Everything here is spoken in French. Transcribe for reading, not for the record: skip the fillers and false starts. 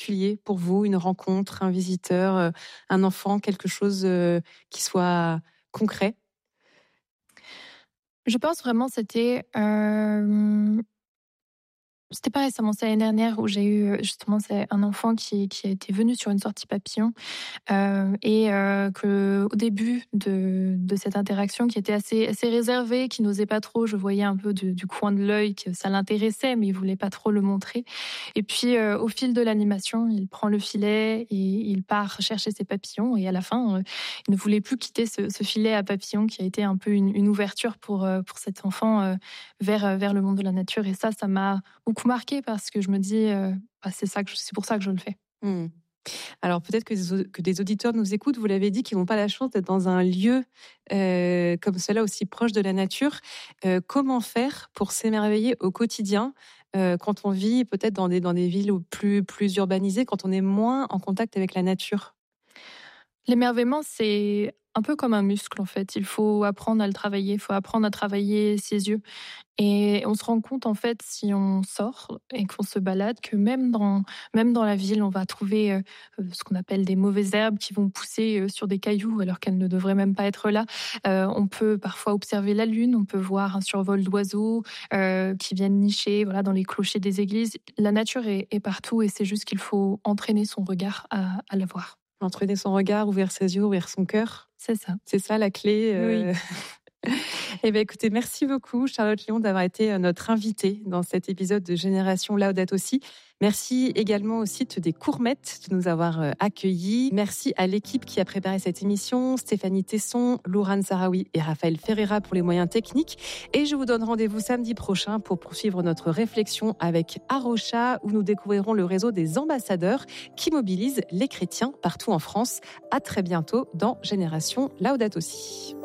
particulier pour vous, une rencontre, un visiteur, un enfant, quelque chose qui soit concret? Je pense vraiment c'était pas récemment, c'est l'année dernière où j'ai eu, justement, c'est un enfant qui a été venu sur une sortie papillon, qu'au début de cette interaction qui était assez réservé, qui n'osait pas trop, je voyais un peu du coin de l'œil que ça l'intéressait, mais il voulait pas trop le montrer. Et puis, au fil de l'animation, il prend le filet et il part chercher ses papillons et à la fin, il ne voulait plus quitter ce filet à papillons qui a été un peu une ouverture pour cet enfant, vers le monde de la nature. Et ça m'a beaucoup marquée parce que je me dis, bah, c'est pour ça que je le fais. Mmh. Alors peut-être que des auditeurs nous écoutent, vous l'avez dit, qui n'ont pas la chance d'être dans un lieu comme cela, aussi proche de la nature. Comment faire pour s'émerveiller au quotidien quand on vit peut-être dans des villes plus urbanisées, quand on est moins en contact avec la nature? L'émerveillement, c'est un peu comme un muscle, en fait. Il faut apprendre à le travailler, il faut apprendre à travailler ses yeux. Et on se rend compte, en fait, si on sort et qu'on se balade, que même dans la ville, on va trouver ce qu'on appelle des mauvaises herbes qui vont pousser sur des cailloux alors qu'elles ne devraient même pas être là. On peut parfois observer la lune, on peut voir un survol d'oiseaux qui viennent nicher, voilà, dans les clochers des églises. La nature est partout et c'est juste qu'il faut entraîner son regard à la voir. Entraîner son regard, ouvrir ses yeux, ouvrir son cœur, C'est ça. c'est ça la clé. Oui. Eh bien, écoutez, merci beaucoup, Charlotte Léon, d'avoir été notre invitée dans cet épisode de Génération Laudato Si. Merci également au site des Courmettes de nous avoir accueillis. Merci à l'équipe qui a préparé cette émission, Stéphanie Tesson, Lourane Sarawi et Raphaël Ferreira pour les moyens techniques. Et je vous donne rendez-vous samedi prochain pour poursuivre notre réflexion avec Arocha, où nous découvrirons le réseau des ambassadeurs qui mobilisent les chrétiens partout en France. À très bientôt dans Génération Laudato Si.